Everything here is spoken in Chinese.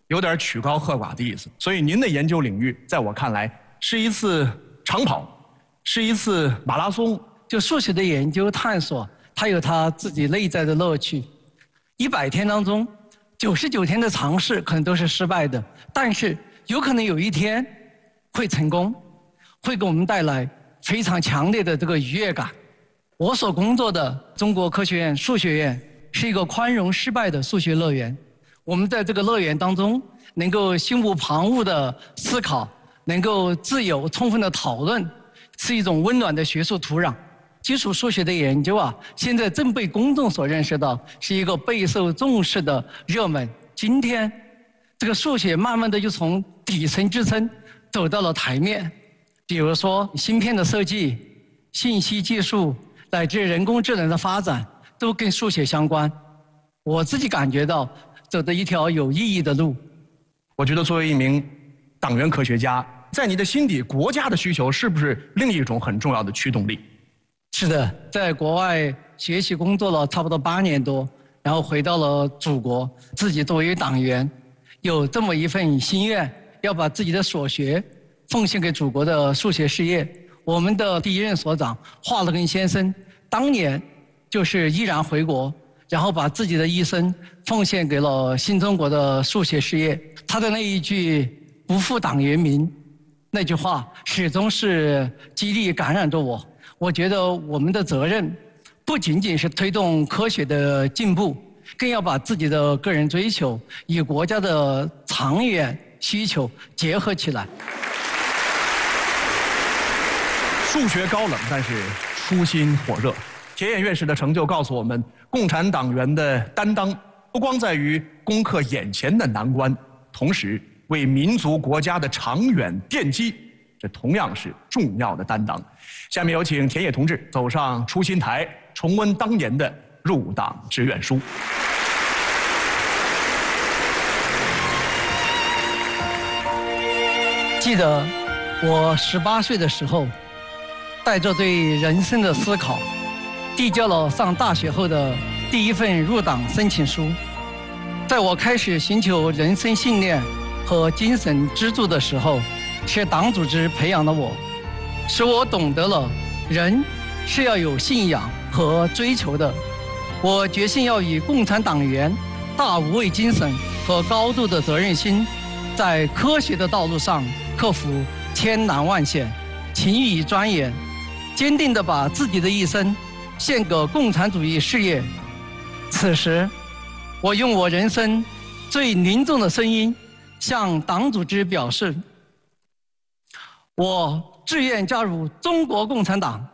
有点曲高和寡的意思。所以您的研究领域，在我看来是一次长跑，是一次马拉松。 就数学的研究探索，它有它自己内在的乐趣。100天当中，99天的尝试可能都是失败的，但是有可能有一天会成功，会给我们带来非常强烈的这个愉悦感。我所工作的中国科学院数学院是一个宽容失败的数学乐园。我们在这个乐园当中，能够心无旁骛的思考，能够自由充分的讨论，是一种温暖的学术土壤。基础数学的研究啊，现在正被公众所认识到，是一个备受重视的热门。今天，这个数学慢慢的就从底层支撑走到了台面。比如说芯片的设计、信息技术乃至人工智能的发展，都跟数学相关。我自己感觉到走的一条有意义的路。 我觉得作为一名党员科学家，在你的心底，国家的需求是不是另一种很重要的驱动力？ 是的，在国外学习工作了差不多8年多，然后回到了祖国，自己作为党员，有这么一份心愿，要把自己的所学奉献给祖国的数学事业。我们的第一任所长华勒根先生，当年就是毅然回国，然后把自己的一生奉献给了新中国的数学事业。他的那一句“不负党员名”，那句话始终是激励感染着我。我觉得我们的责任不仅仅是推动科学的进步，更要把自己的个人追求与国家的长远需求结合起来。 数学高冷，但是初心火热。田野院士的成就告诉我们，共产党员的担当不光在于攻克眼前的难关，同时为民族国家的长远奠基，这同样是重要的担当。下面有请田野同志走上初心台，重温当年的入党志愿书。 记得我18岁的时候，带着对人生的思考，递交了上大学后的第一份入党申请书。在我开始寻求人生信念和精神支柱的时候，是党组织培养了我，使我懂得了人是要有信仰和追求的。我决心要以共产党员大无畏精神和高度的责任心，在科学的道路上克服千难万险，勤于钻研，坚定地把自己的一生献给共产主义事业。此时，我用我人生最凝重的声音向党组织表示，我志愿加入中国共产党。